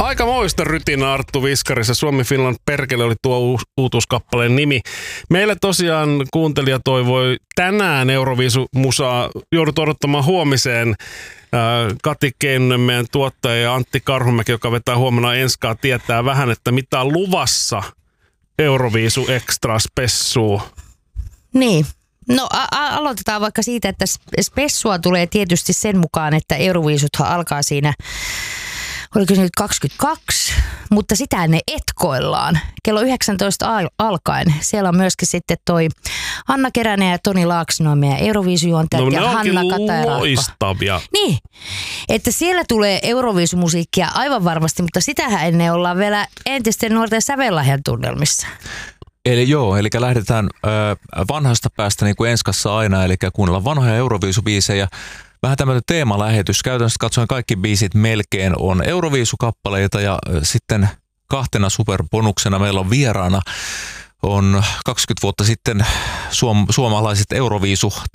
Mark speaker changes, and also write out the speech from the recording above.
Speaker 1: Aikamoista rytinä Arttu Viskarissa. Suomi-Finland perkele oli tuo uutuuskappaleen nimi. Meille tosiaan kuuntelija toivoi tänään Euroviisumusaa. Joudut odottamaan huomiseen. Kati Keinonen, meidän tuottaja, ja Antti Karhumäki, joka vetää huomenna Enskaa, tietää vähän, että mitä on luvassa Euroviisu Extra Spessuu.
Speaker 2: Niin. No aloitetaan vaikka siitä, että spessua tulee tietysti sen mukaan, että Euroviisuthan alkaa siinä, oliko se nyt 22, mutta sitä ne etkoillaan kello 19 alkaen. Siellä on myöskin sitten toi Hanna Keränen ja Toni Laaksonen, meidän Euroviisujuontajat, ja Hanna Kataja.
Speaker 1: Loistavia.
Speaker 2: Niin, että siellä tulee Euroviisumusiikkia aivan varmasti, mutta sitähän ennen ollaan vielä entisten nuorten Sävellahjan tunnelmissa.
Speaker 3: Eli lähdetään vanhasta päästä niin kuin Enskassa aina, eli kuunnellaan vanhoja Euroviisubiisejä. Vähän tämmöinen teemalähetys. Käytännössä katsoen kaikki biisit melkein on Euroviisukappaleita, ja sitten kahtena superbonuksena meillä on vieraana on 20 vuotta sitten suomalaiset Euroviisu